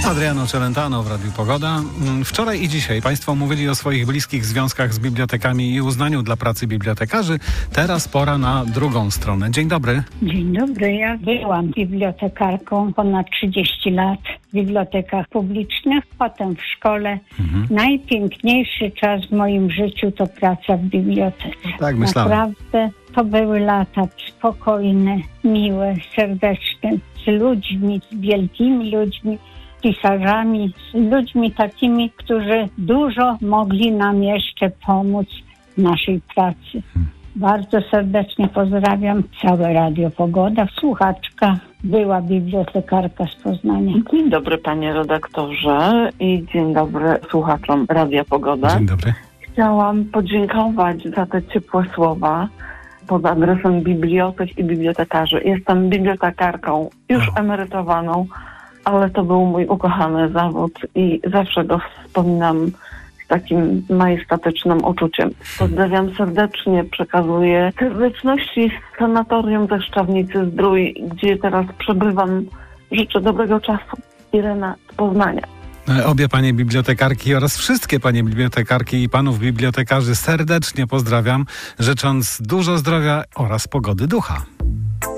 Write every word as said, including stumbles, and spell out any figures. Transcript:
Adriano Celentano w Radiu Pogoda. Wczoraj i dzisiaj Państwo mówili o swoich bliskich związkach z bibliotekami i uznaniu dla pracy bibliotekarzy. Teraz pora na drugą stronę. Dzień dobry. Dzień dobry. Ja byłam bibliotekarką ponad trzydzieści lat w bibliotekach publicznych, potem w szkole. Mhm. Najpiękniejszy czas w moim życiu to praca w bibliotece. Tak, myślałem. Naprawdę to były lata spokojne, miłe, serdeczne, z ludźmi, z wielkimi ludźmi, pisarzami, z ludźmi takimi, którzy dużo mogli nam jeszcze pomóc w naszej pracy. Bardzo serdecznie pozdrawiam całe Radio Pogoda. Słuchaczka, była bibliotekarka z Poznania. Dzień dobry panie redaktorze i dzień dobry słuchaczom Radia Pogoda. Dzień dobry. Chciałam podziękować za te ciepłe słowa pod adresem bibliotek i bibliotekarzy. Jestem bibliotekarką, już emerytowaną, ale to był mój ukochany zawód i zawsze go wspominam z takim majestatycznym uczuciem. Pozdrawiam serdecznie, przekazuję serdeczności z sanatorium ze Szczawnicy Zdrój, gdzie teraz przebywam. Życzę dobrego czasu. Irena z Poznania. Obie panie bibliotekarki oraz wszystkie panie bibliotekarki i panów bibliotekarzy serdecznie pozdrawiam, życząc dużo zdrowia oraz pogody ducha.